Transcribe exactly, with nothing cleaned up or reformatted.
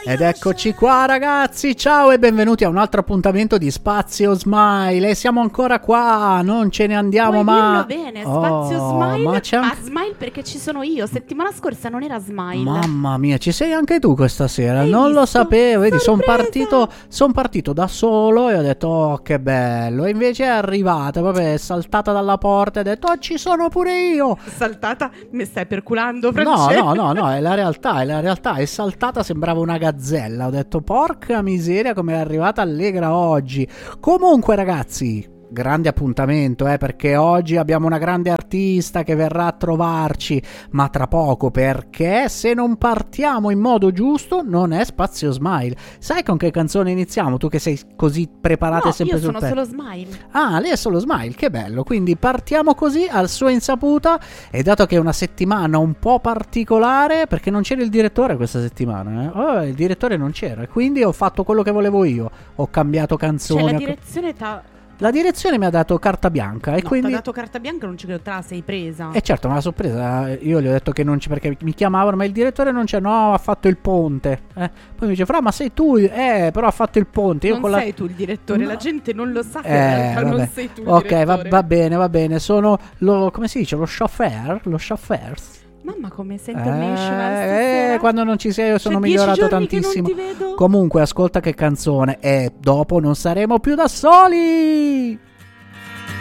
Ed eccoci qua ragazzi, ciao e benvenuti a un altro appuntamento di Spazio Smile. E siamo ancora qua, non ce ne andiamo mai. Puoi dirlo bene, Spazio oh, Smile, ma, c'è ma anche... Smile perché ci sono io. Settimana scorsa non era Smile. Mamma mia, ci sei anche tu questa sera. Hai non visto? lo sapevo, vedi, sono Sorpresa! partito, son partito da solo e ho detto oh che bello. E invece è arrivata, proprio è saltata dalla porta e ha detto oh ci sono pure io. Saltata, mi stai perculando, No, Francesco? no, no, no, è la realtà, è la realtà, è saltata, sembrava una gazzella. Ho detto porca miseria come è arrivata allegra oggi. Comunque ragazzi, grande appuntamento, eh, perché oggi abbiamo una grande artista che verrà a trovarci, ma tra poco, perché se non partiamo in modo giusto non è Spazio Smile. Sai con che canzone iniziamo? Tu che sei così preparata No, e sempre io sul sono pezzo. solo Smile. Ah, lei è solo Smile, che bello. Quindi partiamo così al suo insaputa. E dato che è una settimana un po' particolare, perché non c'era il direttore questa settimana, eh? Oh, il direttore non c'era, quindi ho fatto quello che volevo io. Ho cambiato canzoni. Cioè la ho- direzione t'ha... La direzione mi ha dato carta bianca e No, quindi... t'ha dato carta bianca, non ci credo, te la sei presa. E certo, ma la sorpresa, io gli ho detto che non c'è, perché mi chiamavano, ma il direttore non c'è, no, ha fatto il ponte. Eh. Poi mi dice, Fra, ma sei tu? Eh, però ha fatto il ponte. Io non con la... sei tu il direttore, No. la gente non lo sa che Eh, in realtà non vabbè. sei tu il Ok, va, direttore. va bene, va bene. Sono lo, come si dice? Lo chauffeur? Lo chauffeur? Mamma come sei international Eh, stasera. eh, quando non ci sei io sono C'è dieci migliorato giorni che tantissimo. non ti vedo. Comunque, ascolta che canzone. E dopo non saremo più da soli.